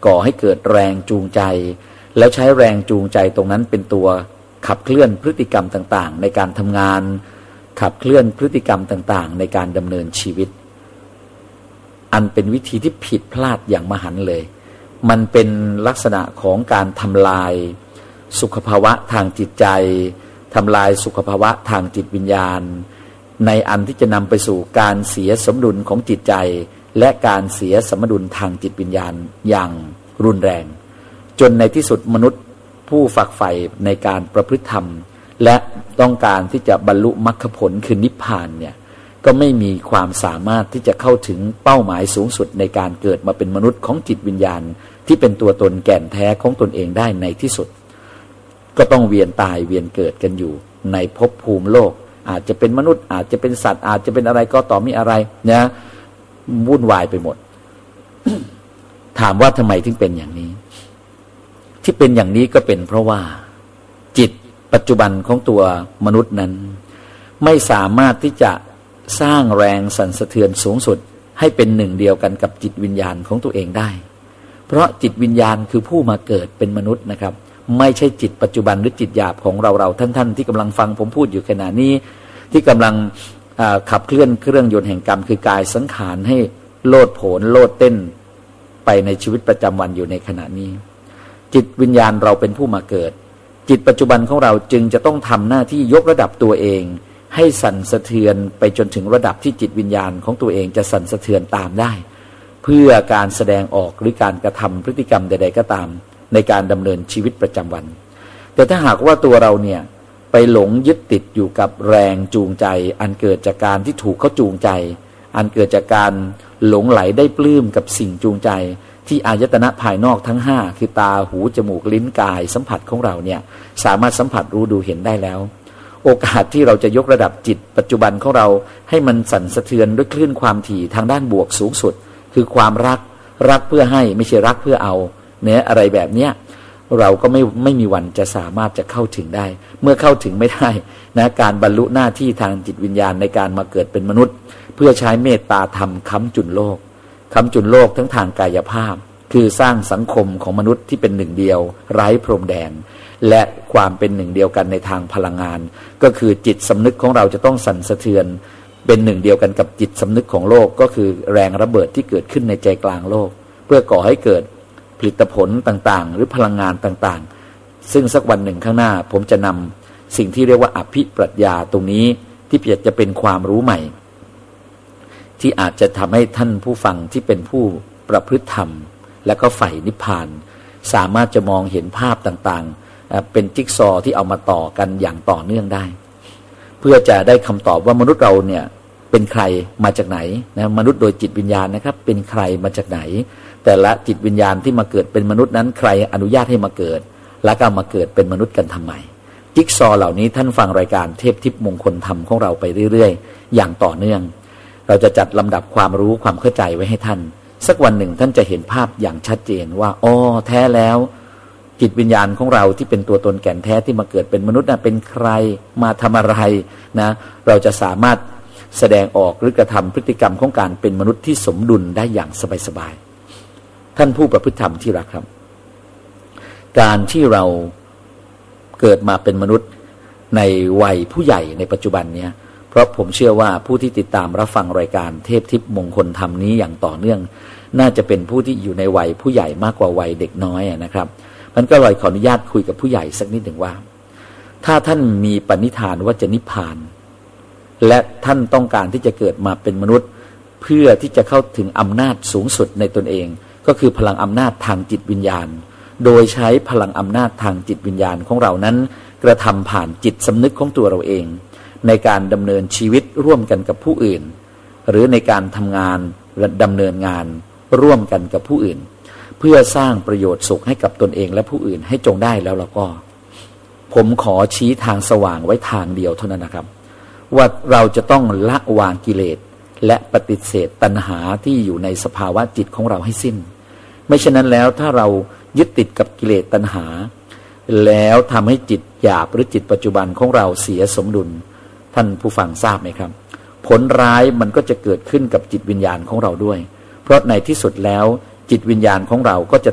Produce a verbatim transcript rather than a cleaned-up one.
ก่อให้เกิดแรงจูงใจแล้วใช้แรงจูงใจตรงนั้นเป็นตัวขับเคลื่อนพฤติกรรมต่างๆในการทำงานขับเคลื่อนพฤติกรรมต่างๆในการดำเนินชีวิตอันเป็นวิธีที่ผิดพลาดอย่างมหันต์เลยมันเป็นลักษณะของการทำลายสุขภาวะทางจิตใจทำลายสุขภาวะทางจิตวิญญาณในอันที่จะนำไปสู่การเสียสมดุลของจิตใจและการเสียสมดุลทางจิตวิญญาณอย่างรุนแรงจนในที่สุดมนุษย์ผู้ฝักใฝ่ในการประพฤติธรรมและต้องการที่จะบรรลุมรรคผลคือนิพพานเนี่ยก็ไม่มีความสามารถที่จะเข้าถึงเป้าหมายสูงสุดในการเกิดมาเป็นมนุษย์ของจิตวิญญาณที่เป็นตัวตนแก่นแท้ของตนเองได้ในที่สุดก็ต้องเวียนตายเวียนเกิดกันอยู่ในภพภูมิโลกอาจจะเป็นมนุษย์อาจจะเป็นสัตว์อาจจะเป็นอะไรก็ต่อมีอะไรนะวุ่นวายไปหมด ถามว่าทำไมถึงเป็นอย่างนี้ที่เป็นอย่างนี้ก็เป็นเพราะว่าจิตปัจจุบันของตัวมนุษย์นั้นไม่สามารถที่จะสร้างแรงสั่นสะเทือนสูงสุดให้เป็นหนึ่งเดียวกันกับจิตวิญญาณของตัวเองได้เพราะจิตวิญญาณคือผู้มาเกิดเป็นมนุษย์นะครับไม่ใช่จิตปัจจุบันหรือจิตหยาบของเราเราท่านๆที่กำลังฟังผมพูดอยู่ขณะนี้ที่กำลังขับเคลื่อนเครื่องยนต์แห่งกรรมคือกายสังขารให้โลดโผนโลดเต้นไปในชีวิตประจำวันอยู่ในขณะนี้จิตวิญญาณเราเป็นผู้มาเกิดจิตปัจจุบันของเราจึงจะต้องทำหน้าที่ยกระดับตัวเองให้สั่นสะเทือนไปจนถึงระดับที่จิตวิญญาณของตัวเองจะสั่นสะเทือนตามได้เพื่อการแสดงออกหรือการกระทำพฤติกรรมใดๆก็ตามในการดำเนินชีวิตประจำวันแต่ถ้าหากว่าตัวเราเนี่ยไปหลงยึดติดอยู่กับแรงจูงใจอันเกิดจากการที่ถูกเขาจูงใจอันเกิดจากการหลงไหลได้ปลื้มกับสิ่งจูงใจที่อายตนะภายนอกทั้งห้าคือตาหูจมูกลิ้นกายสัมผัสของเราเนี่ยสามารถสัมผัสรู้ดูเห็นได้แล้วโอกาสที่เราจะยกระดับจิตปัจจุบันของเราให้มันสั่นสะเทือนด้วยคลื่นความถี่ทางด้านบวกสูงสุดคือความรักรักเพื่อให้ไม่ใช่รักเพื่อเอาเนี่ยอะไรแบบเนี้ยเราก็ไม่ไม่มีวันจะสามารถจะเข้าถึงได้เมื่อเข้าถึงไม่ได้นะการบรรลุหน้าที่ทางจิตวิญญาณในการมาเกิดเป็นมนุษย์เพื่อใช้เมตตาธรรมค้ำจุนโลกค้ำจุนโลกทั้งทางกายภาพคือสร้างสังคมของมนุษย์ที่เป็นหนึ่งเดียวไร้พรมแดนและความเป็นหนึ่งเดียวกันในทางพลังงานก็คือจิตสำนึกของเราจะต้องสั่นสะเทือนเป็นหนึ่งเดียวกันกับจิตสำนึกของโลกก็คือแรงระเบิดที่เกิดขึ้นในใจกลางโลกเพื่อก่อให้เกิดผลิตผลต่างๆหรือพลังงานต่างๆซึ่งสักวันหนึ่งข้างหน้าผมจะนำสิ่งที่เรียกว่าอภิปรัชญาตรงนี้ที่เพียงจะเป็นความรู้ใหม่ที่อาจจะทำให้ท่านผู้ฟังที่เป็นผู้ประพฤติธรรมและก็ใฝ่นิพพานสามารถจะมองเห็นภาพต่างๆเป็นจิ๊กซอว์ที่เอามาต่อกันอย่างต่อเนื่องได้เพื่อจะได้คำตอบว่ามนุษย์เราเนี่ยเป็นใครมาจากไหนนะมนุษย์โดยจิตวิญญาณนะครับเป็นใครมาจากไหนแต่ละจิตวิญญาณที่มาเกิดเป็นมนุษย์นั้นใครอนุญาตให้มาเกิดและก็มาเกิดเป็นมนุษย์กันทำไมจิ๊กซอว์เหล่านี้ท่านฟังรายการเทพทิพย์มงคลธรรมของเราไปเรื่อยๆอย่างต่อเนื่องเราจะจัดลำดับความรู้ความเข้าใจไว้ให้ท่านสักวันหนึ่งท่านจะเห็นภาพอย่างชัดเจนว่าอ๋อแท้แล้วจิตวิญญาณของเราที่เป็นตัวตนแก่นแท้ที่มาเกิดเป็นมนุษย์น่ะเป็นใครมาทำอะไรนะเราจะสามารถแสดงออกหรือกระทำพฤติกรรมของการเป็นมนุษย์ที่สมดุลได้อย่างสบายๆท่านผู้ประพฤติธรรมที่รักครับการที่เราเกิดมาเป็นมนุษย์ในวัยผู้ใหญ่ในปัจจุบันเนี้ยเพราะผมเชื่อว่าผู้ที่ติดตามรับฟังรายการเทพทิพย์มงคลธรรมนี้อย่างต่อเนื่องน่าจะเป็นผู้ที่อยู่ในวัยผู้ใหญ่มากกว่าวัยเด็กน้อยนะครับมันก็เลยขออนุญาตคุยกับผู้ใหญ่สักนิดหนึ่งว่าถ้าท่านมีปณิธานว่าจะนิพพานและท่านต้องการที่จะเกิดมาเป็นมนุษย์เพื่อที่จะเข้าถึงอำนาจสูงสุดในตนเองก็คือพลังอำนาจทางจิตวิญญาณโดยใช้พลังอำนาจทางจิตวิญญาณของเรานั้นกระทำผ่านจิตสำนึกของตัวเราเองในการดำเนินชีวิตร่วมกันกับผู้อื่นหรือในการทำงานและดำเนินงานร่วมกันกับผู้อื่นเพื่อสร้างประโยชน์สุขให้กับตนเองและผู้อื่นให้จงได้แล้วเราก็ผมขอชี้ทางสว่างไว้ทางเดียวเท่านั้นนะครับว่าเราจะต้องละวางกิเลสและปฏิเสธตัณหาที่อยู่ในสภาวะจิตของเราให้สิ้นไม่เช่นนั้นแล้วถ้าเรายึดติดกับกิเลสตัณหาแล้วทำให้จิตหยาบหรือจิตปัจจุบันของเราเสียสมดุลท่านผู้ฟังทราบไหมครับผลร้ายมันก็จะเกิดขึ้นกับจิตวิญญาณของเราด้วยเพราะในที่สุดแล้วจิตวิญญาณของเราก็จะ